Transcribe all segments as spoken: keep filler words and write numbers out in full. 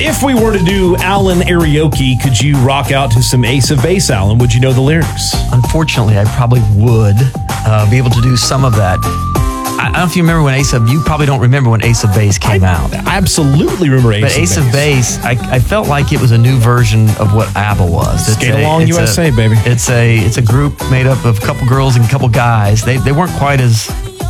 If we were to do Alan karaoke, could you rock out to some Ace of Base, Alan? Would you know the lyrics? Unfortunately, I probably would uh, be able to do some of that. I, I don't know if you remember when Ace of... You probably don't remember when Ace of Base came I out. I absolutely remember Ace but of Ace Base. of Base, I, I felt like it was a new version of what ABBA was. It's Skate a, along it's U S A, a, baby. It's a it's a group made up of a couple girls and a couple guys. They they weren't quite as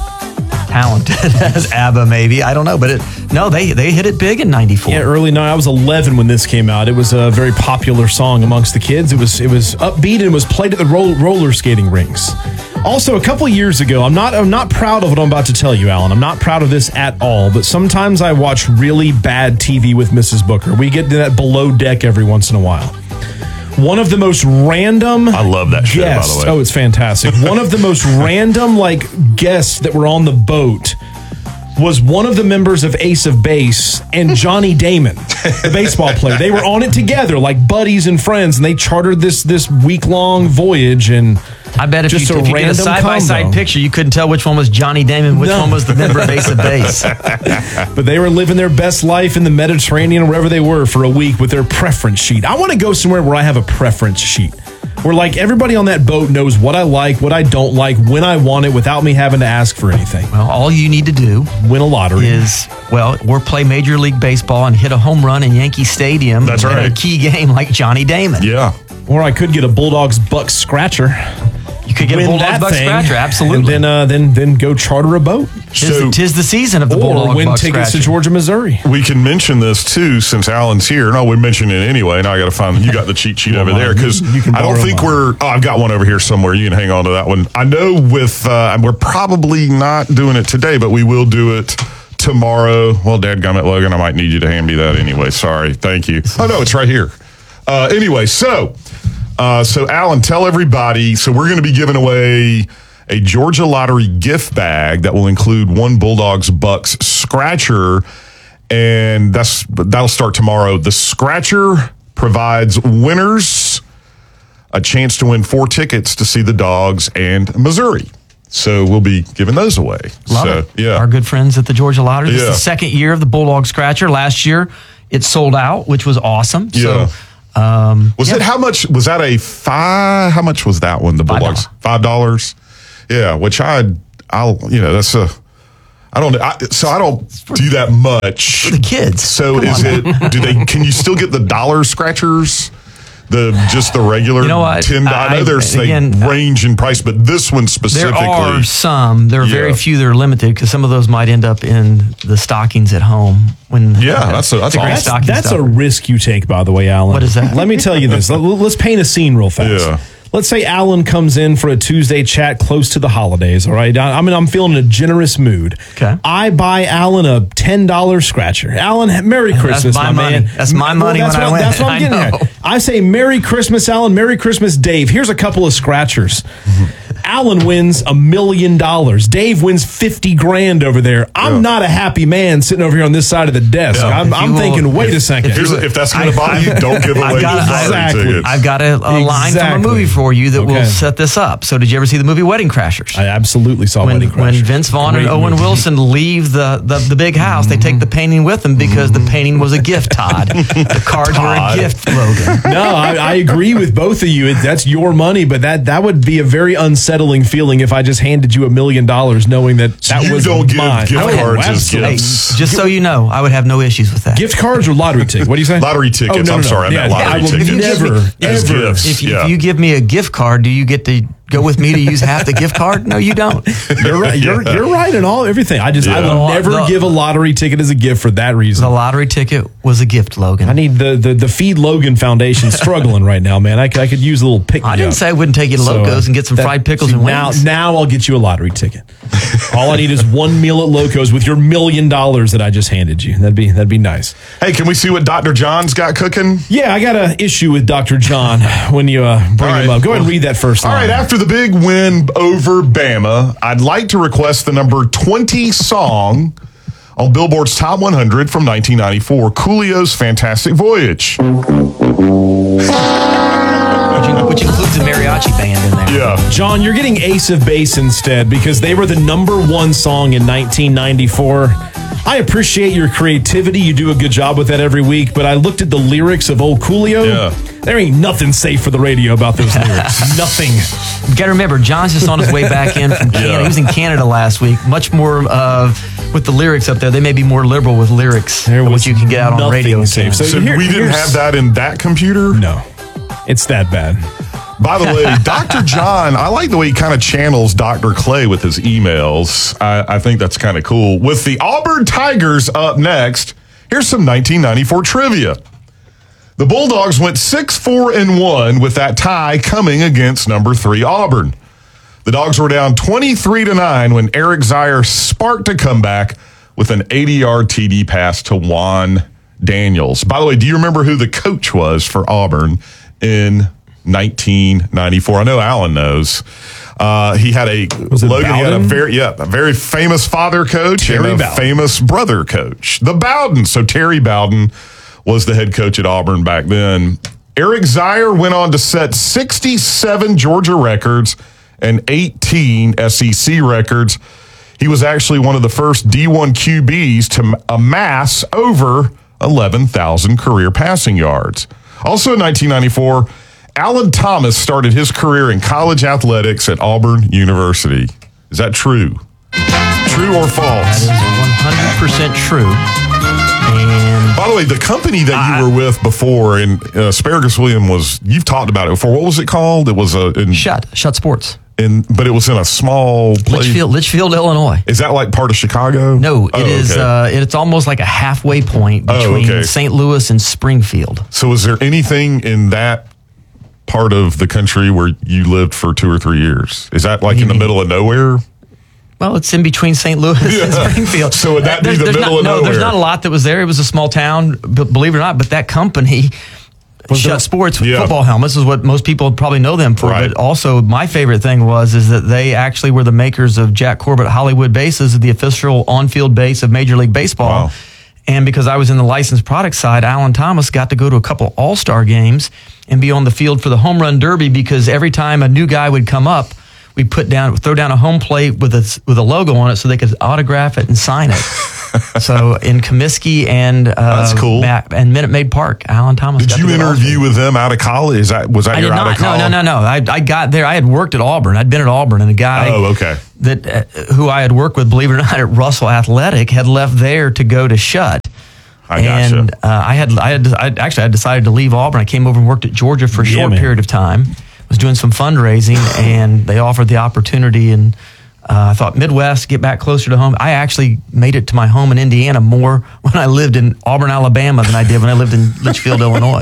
talented as ABBA, maybe. I don't know, but it no, they they hit it big in ninety-four. Yeah, early nine. I was eleven when this came out. It was a very popular song amongst the kids. It was it was upbeat and was played at the roll, roller skating rinks. Also, a couple of years ago, I'm not I'm not proud of what I'm about to tell you, Alan. I'm not proud of this at all, but sometimes I watch really bad T V with Missus Booker. We get to that below deck every once in a while. One of the most random I love that show, guests, by the way. Oh, it's fantastic. One of the most random like guests that were on the boat was one of the members of Ace of Base and Johnny Damon, the baseball player. They were on it together like buddies and friends, and they chartered this this week-long voyage. And I bet if just you, a if you get a random side-by-side combo. picture, you couldn't tell which one was Johnny Damon, which No. one was the member of Ace of Base. But they were living their best life in the Mediterranean or wherever they were for a week with their preference sheet. I want to go somewhere where I have a preference sheet. Where like everybody on that boat knows what I like, what I don't like, when I want it without me having to ask for anything. Well, all you need to do Win a lottery. is, well, or play Major League Baseball and hit a home run in Yankee Stadium. That's in right. a key game like Johnny Damon. Yeah. Or I could get a Bulldogs Buck Scratcher. You could get win a Bulldog that Buck thing, Scratcher, absolutely. And then, uh, then, then go charter a boat. tis, So- the, tis the season of the Or Bulldog win Buck tickets Scratcher. to Georgia, Missouri. We can mention this too, since Alan's here. No, we mentioned it anyway. Now I got to find. You got the cheat sheet over mine. there because You- you can I don't borrow think mine. we're. Oh, I've got one over here somewhere. You can hang on to that one. I know with uh, we're probably not doing it today, but we will do it tomorrow. Well, dadgummit, Logan, I might need you to hand me that anyway. Sorry, thank you. Oh no, it's right here. Uh, anyway, so uh, so Alan, tell everybody. So we're going to be giving away a Georgia Lottery gift bag that will include one Bulldogs Bucks Scratcher, and that's that'll start tomorrow. The Scratcher provides winners a chance to win four tickets to see the Dogs and Missouri. So we'll be giving those away. Love so, it. Yeah. Our good friends at the Georgia Lottery. This Yeah. is the second year of the Bulldog Scratcher. Last year, it sold out, which was awesome. Yeah. So, um, Was yeah. it how much? Was that a five? How much was that one? The Five Bulldogs, dollars. five dollars. Yeah, which I, I'll, you know, that's a. I don't. I, so I don't do that much. For the kids. So Come is on. it? Do they? Can you still get the dollar scratchers? The just the regular You know what? ten. I, I- know there's again, they range in price, but this one There specifically. are some. There are very Yeah. few that are limited because some of those might end up in the stockings at home. When Yeah, that's a- that's it's a great awesome. stocking That's a stuffer. risk you take, by the way, Alan. What is that? Let me tell you this. Let- Let's paint a scene real fast. Yeah. Let's say Alan comes in for a Tuesday chat close to the holidays, all right? I I mean, I'm feeling a generous mood. Okay. I buy Alan a ten dollars scratcher. Alan, Merry Christmas, my my money. man. That's my money that's when I what, win. That's what I'm I getting know. at. I say Merry Christmas, Alan. Merry Christmas, Dave. Here's a couple of scratchers. Alan wins a million dollars. Dave wins fifty grand over there. I'm Yeah. not a happy man sitting over here on this side of the desk. Yeah. I'm, If I'm you will- thinking, wait a second. Here's a, if that's going to bother you, don't give away I've got, the I've, lottery Exactly. tickets. I've got a, a line from a Exactly. movie for you that will Okay. set this up. So, did you ever see the movie Wedding Crashers? I absolutely saw when, Wedding when Crashers. Vince Vaughn Great and Owen movie. Wilson leave the, the, the big house, they take the painting with them because the painting was a gift, Todd. The cards were a Todd. gift, Logan. No, I, I agree with both of you. It, that's your money, but that that would be a very unsettling feeling if I just handed you a million dollars, knowing that that you was don't give mine. gift Oh, cards as absolutely. Hey, gifts. just so you know, I would have no issues with that. Gift cards or lottery tickets? What do you say? Lottery tickets. Oh, no, I'm no, no. sorry, I meant Yeah, lottery I will tickets. never, As ever. gifts. If you, Yeah. if you give me a gift card, do you get to go with me to use half the gift card? No, you don't. You're right. You're, you're right in all everything. I just I Yeah. will The- never the- give a lottery ticket as a gift for that reason. The lottery ticket was a gift, Logan. I need the, the the Feed Logan Foundation struggling right now, man. I, c- I could use a little pick me I didn't up. say I wouldn't take you to So, Locos uh, and get some that- fried pickles see, and now, wings. Now I'll get you a lottery ticket. All I need is one meal at Locos with your million dollars that I just handed you. That'd be that'd be nice. Hey, can we see what Doctor John's got cooking? Yeah, I got an issue with Doctor John when you uh, bring All him right. up. Go ahead and read that first All line. right, after the big win over Bama, I'd like to request the number twenty song on Billboard's Top one hundred from nineteen ninety-four, Coolio's Fantastic Voyage. Which, in- which includes a mariachi band in there. Yeah. John, you're getting Ace of Base instead because they were the number one song in nineteen ninety-four. I appreciate your creativity. You do a good job with that every week. But I looked at the lyrics of Old Coolio. Yeah. There ain't nothing safe for the radio about those lyrics. Nothing. You got to remember, John's just on his way back in from Canada. Yeah. He was in Canada last week. Much more uh, with the lyrics up there. They may be more liberal with lyrics There than was what you can get out on nothing radio. in safe. Canada. So So here- we didn't here's- have that in that computer? No. It's that bad. By the way, Doctor John, I like the way he kind of channels Doctor Clay with his emails. I, I think that's kind of cool. With the Auburn Tigers up next, here's some nineteen ninety-four trivia. The Bulldogs went six four and one with that tie coming against number three Auburn. The Dogs were down twenty-three to nine when Eric Zier sparked a comeback with an eighty-yard T D pass to Juan Daniels. By the way, do you remember who the coach was for Auburn in nineteen ninety-four? I know Alan knows. Uh, he had a Was it Logan. He had a Bowden? very yeah, a very famous father coach Terry and a Bowden. famous brother coach, the Bowden. So Terry Bowden was the head coach at Auburn back then. Eric Zier went on to set sixty-seven Georgia records and eighteen S E C records. He was actually one of the first D one Q Bs to amass over eleven thousand career passing yards. Also in nineteen ninety-four, Alan Thomas started his career in college athletics at Auburn University. Is that true? True or false? That is one hundred percent true. And By the way, the company that I- you were with before, and uh, Asparagus William was, you've talked about it before. What was it called? It was a, in, Shut, Shut Sports. in, but it was in a small place. Litchfield, Litchfield, Illinois. Is that like part of Chicago? No, it Oh, is. okay. Uh, it's almost like a halfway point Oh, between okay. Saint Louis and Springfield. So is there anything in that part of the country where you lived for two or three years? Is that like do you in the mean? middle of nowhere? Well, it's in between Saint Louis and Springfield. So would that be There's- the there's middle not, of no, nowhere? there's not a lot that was there. It was a small town, b- believe it or not. But that company, Shut there- Sports, Yeah. football helmets is what most people probably know them for. Right. But also, my favorite thing was is that they actually were the makers of Jack Corbett Hollywood bases, the official on-field base of Major League Baseball. Wow. And because I was in the licensed product side, Alan Thomas got to go to a couple All-Star games and be on the field for the home run derby, because every time a new guy would come up, we'd put down, throw down a home plate with a, with a logo on it so they could autograph it and sign it. So in Comiskey and uh, That's cool. Ma- and Minute Maid Park, Alan Thomas. Did got you to go to interview All-Star. with them out of college? Is that was that I your did out not. of No, college? no, no, no. I, I got there. I had worked at Auburn. I'd been at Auburn, and a guy Oh, okay. that uh, who I had worked with, believe it or not, at Russell Athletic, had left there to go to Shut. I gotcha. And uh, I had, I had, I actually, I decided to leave Auburn. I came over and worked at Georgia for a Yeah, short man. period of time. Was doing some fundraising, and they offered the opportunity. And uh, I thought Midwest, get back closer to home. I actually made it to my home in Indiana more when I lived in Auburn, Alabama, than I did when I lived in Litchfield, Illinois.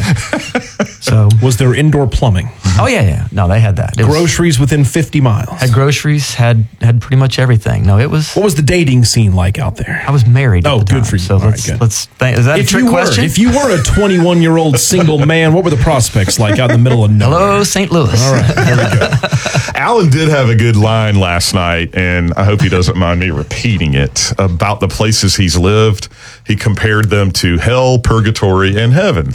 So, Was there indoor plumbing? oh yeah, yeah, no, they had that. It was- Groceries within fifty miles. had groceries, had had pretty much everything. No, it was. What was the dating scene like out there? I was married. Oh, at the good time, for you. So All right, let's good. let's. Think, is that a If trick you, were, question? if you were a twenty-one-year-old single man, what were the prospects like out in the middle of nowhere? Hello, Saint Louis. All right, there we go. Alan did have a good line last night, and I hope he doesn't mind me repeating it, about the places he's lived. He compared them to hell, purgatory, and heaven.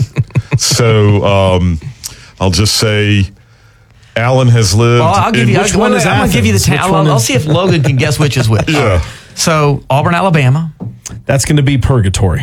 So um, I'll just say Alan has lived. Well, I'll give in you. which I'll, one is I'm going to give you the. Athens? Ta- Which I'll, one I'll is- see if Logan can guess which is which. Yeah. So Auburn, Alabama, That's going to be purgatory.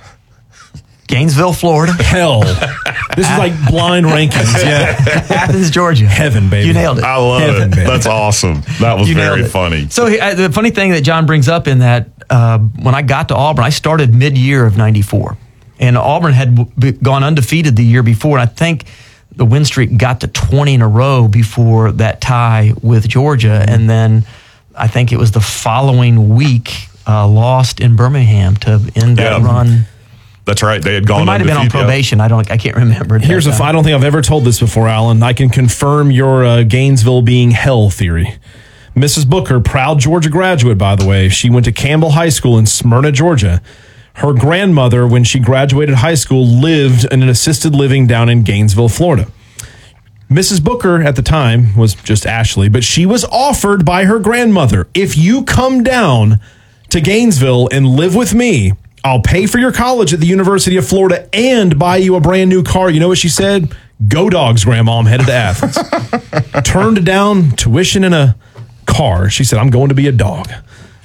Gainesville, Florida, Hell. This is like blind rankings. Yeah. Athens, Georgia. Heaven, baby. You nailed it. I love Heaven, it. baby. That's awesome. That was You nailed very it. funny. So uh, the funny thing that John brings up in that uh, when I got to Auburn, I started mid-year of ninety-four, and Auburn had w- b- gone undefeated the year before. And I think the win streak got to twenty in a row before that tie with Georgia, and then I think it was the following week uh, lost in Birmingham to end that Yeah. run. That's right. They had gone We might have been on undefeated. probation. I don't. I can't remember. at that Here's a. time. I don't think I've ever told this before, Alan. I can confirm your uh, Gainesville being hell theory. Missus Booker, proud Georgia graduate, by the way. She went to Campbell High School in Smyrna, Georgia. Her grandmother, when she graduated high school, lived in an assisted living down in Gainesville, Florida. Missus Booker at the time was just Ashley, but she was offered by her grandmother, if you come down to Gainesville and live with me, I'll pay for your college at the University of Florida and buy you a brand new car. You know what she said? Go Dogs, Grandma. I'm headed to Athens. Turned down tuition and a car. She said, I'm going to be a dog.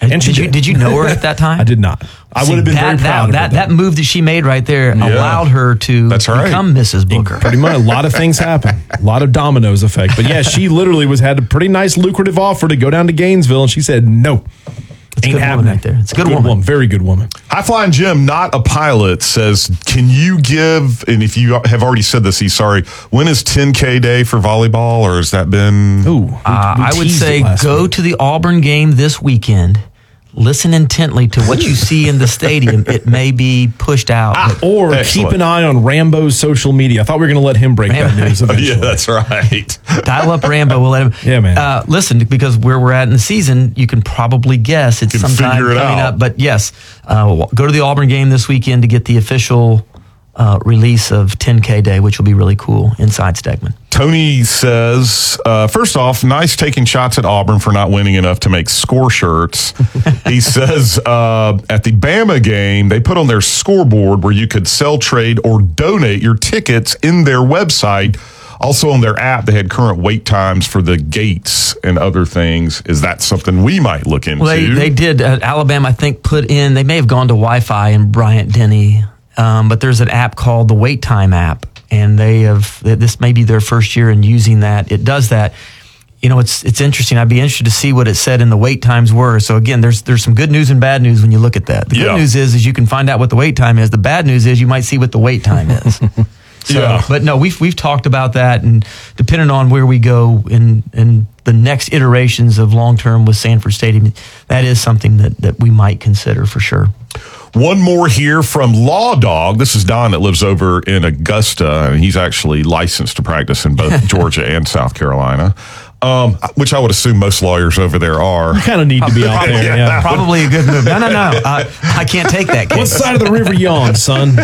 And did she you did. did you know her at that time? I did not. I See, would have been that, very that, proud of that, her. that move that she made right there Yeah. allowed her to That's right. become Missus Booker. Pretty much, a lot of things happen. A lot of dominoes effect. But yeah, she literally was had a pretty nice lucrative offer to go down to Gainesville, and she said no. It's a Ain't good woman happening. right there. It's a good woman. Very good woman. High Flying Jim, not a pilot, says, can you give, and if you have already said this, he's sorry, when is ten K day for volleyball, or has that been? Ooh, we- Uh, we I would teased say it last go week. to the Auburn game this weekend. Listen intently to what you see in the stadium. It may be pushed out. Ah, but Or Excellent. keep an eye on Rambo's social media. I thought we were going to let him break that Rambo. news eventually. Yeah, that's right. dial up Rambo. We'll let him. Yeah, man. Uh, listen, because where we're at in the season, you can probably guess it's You can sometime figure it coming out. up. But yes, uh, go to the Auburn game this weekend to get the official uh, release of ten K Day, which will be really cool inside Stegman. Tony says, uh, first off, nice taking shots at Auburn for not winning enough to make score shirts. He says uh, at the Bama game, they put on their scoreboard where you could sell, trade, or donate your tickets in their website. Also on their app, they had current wait times for the gates and other things. Is that something we might look into? Well, they, they did. Uh, Alabama, I think, put in, they may have gone to Wi-Fi in Bryant Denny, um, but there's an app called the Wait Time app, and they have, this may be their first year in using that. It does that. You know, it's it's interesting. I'd be interested to see what it said in the wait times were. So again, there's there's some good news and bad news when you look at that. The good Yeah. news is is you can find out what the wait time is. The bad news is you might see what the wait time is. So, Yeah. But no, we've we've talked about that, and depending on where we go in in the next iterations of long term with Sanford Stadium, that is something that that we might consider for sure. One more here from Law Dog. This is Don that lives over in Augusta, and he's actually licensed to practice in both Georgia and South Carolina, um, which I would assume most lawyers over there are. You kind of need to be out there. Yeah. Probably a good move. No, no, no. Uh, I can't take that What case. side of the river you on, son?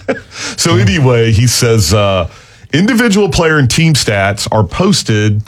So anyway, he says uh, individual player and team stats are posted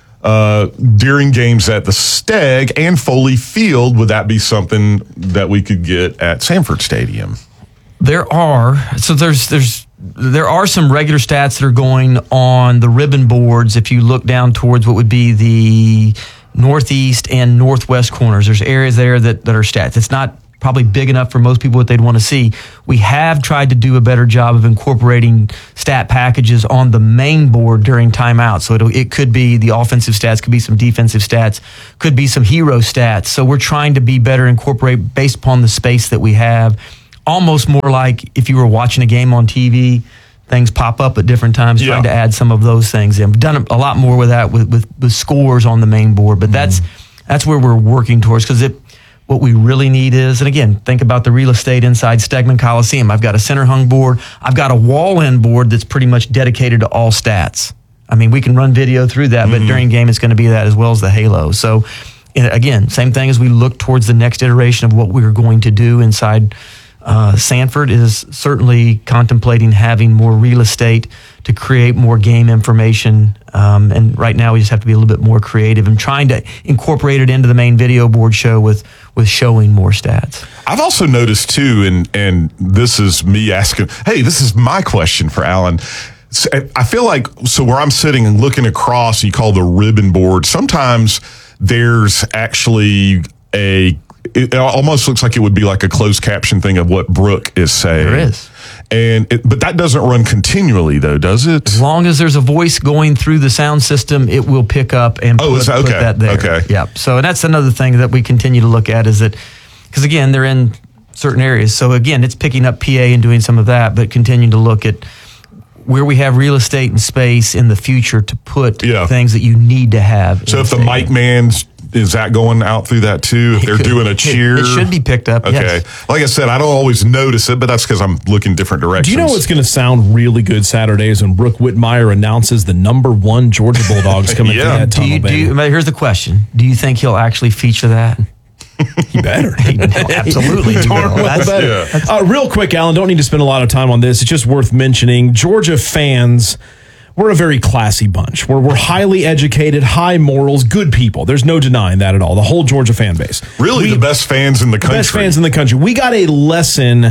uh, during games at the Steg and Foley Field. Would that be something that we could get at Sanford Stadium? There are so there's there's there are some regular stats that are going on the ribbon boards. If you look down towards what would be the northeast and northwest corners, there's areas there that, that are stats. It's not probably big enough for most people what they'd want to see. We have tried to do a better job of incorporating stat packages on the main board during timeout. So it'll, it could be the offensive stats, could be some defensive stats, could be some hero stats. So we're trying to be better, incorporate based upon the space that we have. Almost more like if you were watching a game on T V, things pop up at different times, Yeah. trying to add some of those things in. We've done a lot more with that with, with, with scores on the main board, but that's that's where we're working towards, because it what we really need is, and again, think about the real estate inside Stegman Coliseum. I've got a center hung board. I've got a wall in board that's pretty much dedicated to all stats. I mean, we can run video through that, but during game it's going to be that as well as the halo. So uh, again, same thing as we look towards the next iteration of what we're going to do inside Uh, Sanford is certainly contemplating having more real estate to create more game information. Um, and right now we just have to be a little bit more creative and trying to incorporate it into the main video board show with, with showing more stats. I've also noticed too, and and this is me asking, hey, this is my question for Alan. So I feel like, so where I'm sitting and looking across, you call the ribbon board, sometimes there's actually a, it almost looks like it would be like a closed caption thing of what Brooke is saying. There is. And it, but that doesn't run continually though, does it? As long as there's a voice going through the sound system, it will pick up and Oh, put, is that- put okay, that there. okay. Yeah. So that's another thing that we continue to look at is that, because again, they're in certain areas. So again, it's picking up P A and doing some of that, but continuing to look at where we have real estate and space in the future to put Yeah. things that you need to have. So in if the stadium. mic man's, is that going out through that too? If It they're could- doing a it- cheer? it should be picked up, Okay. yes. Like I said, I don't always notice it, but that's because I'm looking different directions. Do you know what's going to sound really good Saturdays when Brooke Whitmire announces the number one Georgia Bulldogs coming Yeah. to that do you, tunnel, do you, baby? here's the question. Do you think he'll actually feature that? You better. Absolutely. he will. Well, That's- better. Yeah. Uh, real quick, Alan, don't need to spend a lot of time on this. It's just worth mentioning. Georgia fans, we're a very classy bunch. We're, we're highly educated, high morals, good people. There's no denying that at all. The whole Georgia fan base. Really We- the best fans in the country. Best fans in the country. We got a lesson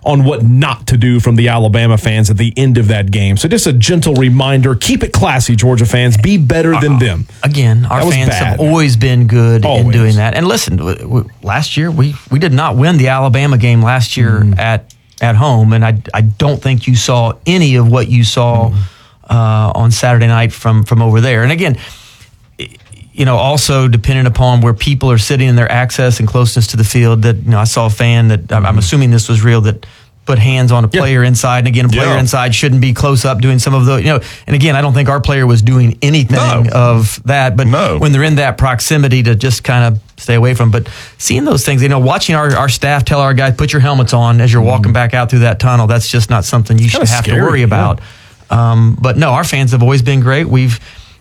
on what not to do from the Alabama fans at the end of that game. So just a gentle reminder, keep it classy, Georgia fans. Be better than uh, them. Again, our fans bad. have always been good always. in doing that. And listen, w- w- last year, we, we did not win the Alabama game last year mm. at, at home, and I, I don't think you saw any of what you saw mm. uh, on Saturday night from, from over there. And again, you know, also depending upon where people are sitting in their access and closeness to the field, that, you know, I saw a fan that, mm-hmm. I'm assuming this was real, that put hands on a player yeah. inside. And again, a player yeah. inside shouldn't be close up doing some of the, you know, and again, I don't think our player was doing anything no. of that, but no. when they're in that proximity, to just kind of stay away from. But seeing those things, you know, watching our, our staff tell our guys, put your helmets on as you're mm-hmm. walking back out through that tunnel, that's just not something you should have scary, to worry yeah. about. Um, but no, our fans have always been great. We've,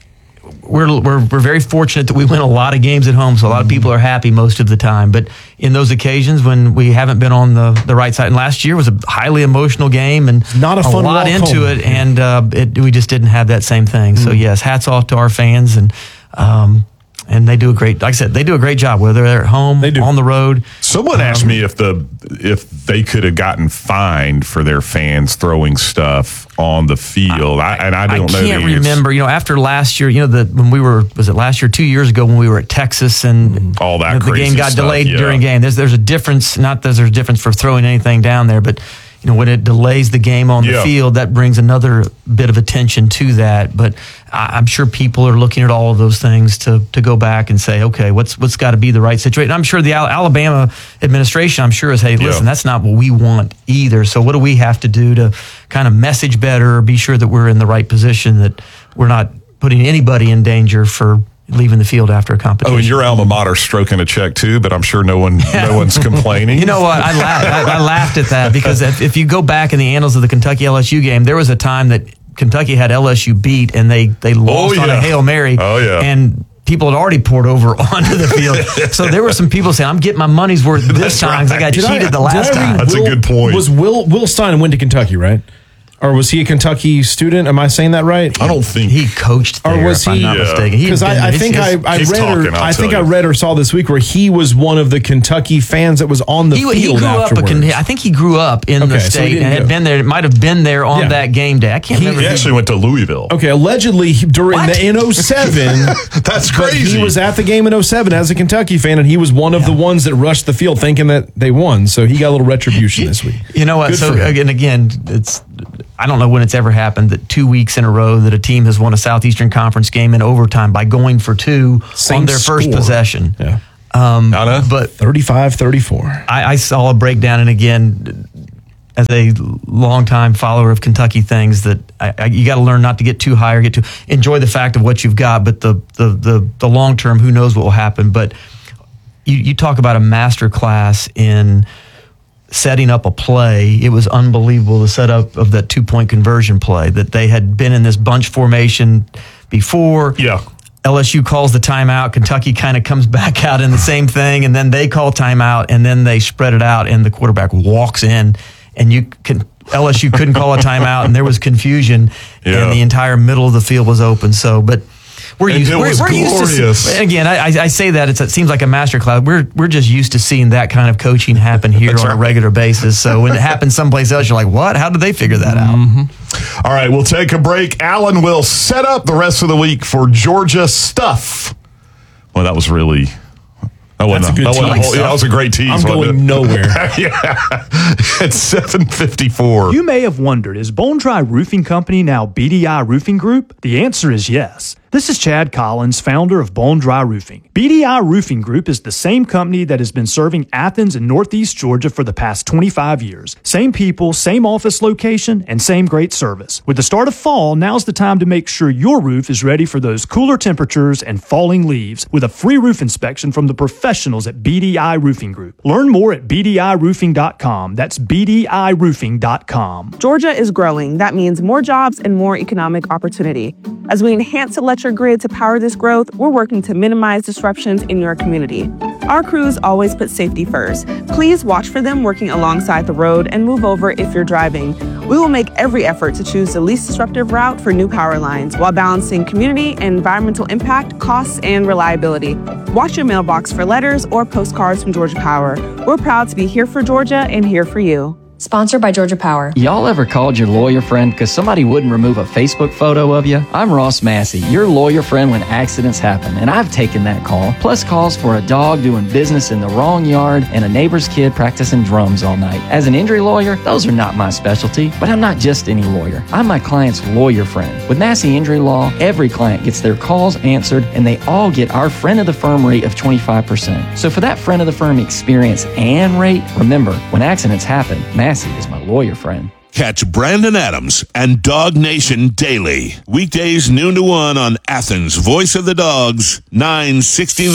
We're, we're we're very fortunate that we win a lot of games at home, so a lot of people are happy most of the time. But in those occasions when we haven't been on the, the right side, and last year was a highly emotional game and not a, fun a lot into home. it, and uh, it, we just didn't have that same thing. Mm-hmm. So yes, hats off to our fans, and um, and they do a great, like I said, they do a great job whether they're at home, they do. on the road. Someone um, asked me if the if they could have gotten fined for their fans throwing stuff on the field, I, I, and I don't know. I can't remember. You know, after last year, you know, the when we were was it last year, two years ago when we were at Texas and all that you know, the crazy game got stuff, delayed yeah. during game. There's there's a difference. Not that there's a difference for throwing anything down there, but you know, when it delays the game on the yeah. field, that brings another bit of attention to that. But I, I'm sure people are looking at all of those things to to go back and say, okay, what's what's got to be the right situation. I'm sure the Al- Alabama administration, I'm sure, is, hey, listen, yeah. that's not what we want either. So what do we have to do to kind of message better, or be sure that we're in the right position, that we're not putting anybody in danger for leaving the field after a competition. Oh, and your alma mater stroking a check too, but I'm sure no one, no one's complaining. You know what? I laughed. I, I laughed at that because if, if you go back in the annals of the Kentucky L S U game, there was a time that Kentucky had L S U beat and they they lost oh, yeah. on a Hail Mary. Oh yeah, and people had already poured over onto the field. So there were some people saying, "I'm getting my money's worth this time because right. I got did cheated I, the last time." That's Will, a good point. Was Will Will Stein went to Kentucky, right? Or was he a Kentucky student? Am I saying that right? I don't think he coached there, or was if he, I'm not yeah. mistaken. Because I, I think I, I read or I think you. I read or saw this week where he was one of the Kentucky fans that was on the he, field he grew afterwards. Up a, I think he grew up in okay, the state so and had go. been there. It might have been there on yeah. that game day. I can't he, remember. He actually went to Louisville. Okay, allegedly during what? the in oh seven. That's crazy. He was at the game in oh seven as a Kentucky fan, and he was one of yeah. the ones that rushed the field thinking that they won. So he got a little retribution this week. You know what? Good so again, again, it's I don't know when it's ever happened that two weeks in a row that a team has won a Southeastern Conference game in overtime by going for two Same on their score. first possession. Yeah. Um, but thirty-five thirty-four. I, I saw a breakdown, and again, as a longtime follower of Kentucky things, that I, I, you got to learn not to get too high or get too enjoy the fact of what you've got, but the the the, the long term, who knows what will happen. But you, you talk about a master class in setting up a play. It was unbelievable, the setup of that two-point conversion play, that they had been in this bunch formation before. Yeah. L S U calls the timeout. Kentucky kind of comes back out in the same thing, and then they call timeout, and then they spread it out, and the quarterback walks in, and you can L S U couldn't call a timeout, and there was confusion, yeah. and the entire middle of the field was open. So, but We're and used, it we're, was we're glorious. used to, again, I, I say that it's, it seems like a masterclass. We're we're just used to seeing that kind of coaching happen here on right. a regular basis. So when it happens someplace else, you're like, what? How did they figure that out? Mm-hmm. All right, we'll take a break. Alan will set up the rest of the week for Georgia stuff. Well, that was really... That That's a good that, tease. whole, yeah, that was a great tease. I'm going it? nowhere. yeah, it's seven fifty-four. You may have wondered, is Bone Dry Roofing Company now B D I Roofing Group? The answer is yes. This is Chad Collins, founder of Bone Dry Roofing. B D I Roofing Group is the same company that has been serving Athens and Northeast Georgia for the past twenty-five years. Same people, same office location, and same great service. With the start of fall, now's the time to make sure your roof is ready for those cooler temperatures and falling leaves with a free roof inspection from the professionals at B D I Roofing Group. Learn more at B D I roofing dot com. That's B D I roofing dot com. Georgia is growing. That means more jobs and more economic opportunity. As we enhance electric grid to power this growth, we're working to minimize disruptions in your community. Our crews always put safety first. Please watch for them working alongside the road and move over if you're driving. We will make every effort to choose the least disruptive route for new power lines while balancing community and environmental impact, costs, and reliability. Watch your mailbox for letters or postcards from Georgia Power. We're proud to be here for Georgia and here for you. Sponsored by Georgia Power. Y'all ever called your lawyer friend because somebody wouldn't remove a Facebook photo of you? I'm Ross Massey, your lawyer friend when accidents happen, and I've taken that call, plus calls for a dog doing business in the wrong yard and a neighbor's kid practicing drums all night. As an injury lawyer, those are not my specialty, but I'm not just any lawyer. I'm my client's lawyer friend. With Massey Injury Law, every client gets their calls answered, and they all get our friend of the firm rate of twenty-five percent. So for that friend of the firm experience and rate, remember, when accidents happen, Massey is my lawyer friend. Catch Brandon Adams and Dog Nation daily. Weekdays noon to one on Athens' Voice of the Dogs, nine sixty